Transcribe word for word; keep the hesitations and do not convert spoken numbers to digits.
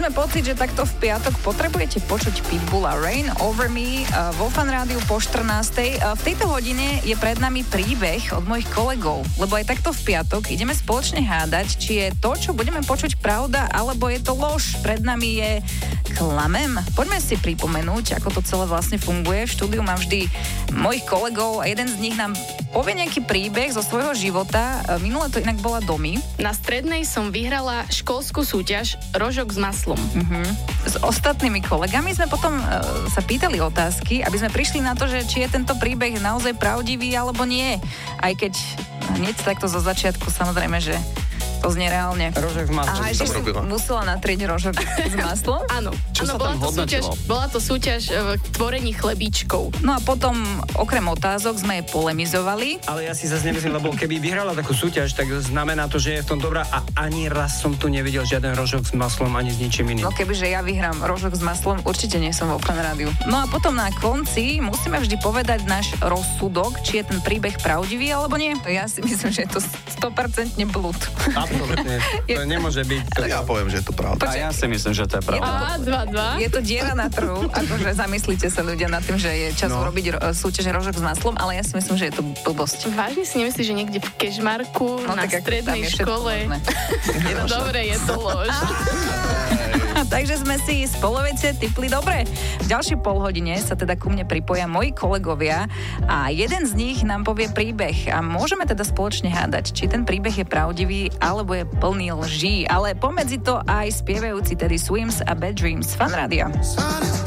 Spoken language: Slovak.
Máme pocit, že takto v piatok potrebujete počuť Pitbulla Rain Over Me vo Fan Rádiu po štrnástej. V tejto hodine je pred nami príbeh od mojich kolegov, lebo aj takto v piatok ideme spoločne hádať, či je to, čo budeme počuť, pravda, alebo je to lož. Pred nami je Klamem. Poďme si pripomenúť, ako to celé vlastne funguje. V štúdiu mám vždy mojich kolegov a jeden z nich nám povie nejaký príbeh zo svojho života. Minule to inak bola Domi. Na strednej som vyhrala školskú súťaž Rožok s maslom. Uh-huh. S ostatnými kolegami sme potom uh, sa pýtali otázky, aby sme prišli na to, že či je tento príbeh naozaj pravdivý alebo nie. Aj keď hneď takto zo začiatku samozrejme, že to znie reálne. Rožok s maslom. A ešte si musela natrieť rožok s maslom? Áno. Čo Áno, sa bola tam to súťaž, bola to súťaž v tvorení chlebíčkov. No a potom, okrem otázok, sme polemizovali. Ale ja si zase nemyslím, lebo keby vyhrala takú súťaž, tak znamená to, že je v tom dobrá a ani raz som tu nevidel žiaden rožok s maslom ani s ničím iným. No kebyže ja vyhrám rožok s maslom, určite nie som vo Fan Rádiu. No a potom na konci musíme vždy povedať náš rozsudok, či je ten príbeh pravdivý alebo nie. Ja si myslím, že je to sto percent blúd. Absolutne. To nemôže byť. To... Ja poviem, že je to pravda. A ja si myslím, že to je pravda. A dva dva. Je to diera na trhu, akože zamyslíte sa ľudia nad tým, že je čas no. urobiť ro- súťaž rožok s maslom, ale ja si myslím, že je to blbosť. Vážne si nemyslíš, že niekde v Kežmarku no, na tak, strednej škole? Dobre, je to lož. Takže sme si spolovice tipli dobre. V ďalšej polhodine sa teda ku mne pripoja moji kolegovia a jeden z nich nám povie príbeh a môžeme teda spoločne hádať, či ten príbeh je pravdivý alebo je plný lží, ale pomedzi to aj spievajúci tedy Swims a Bad Dreams. Fan Rádia.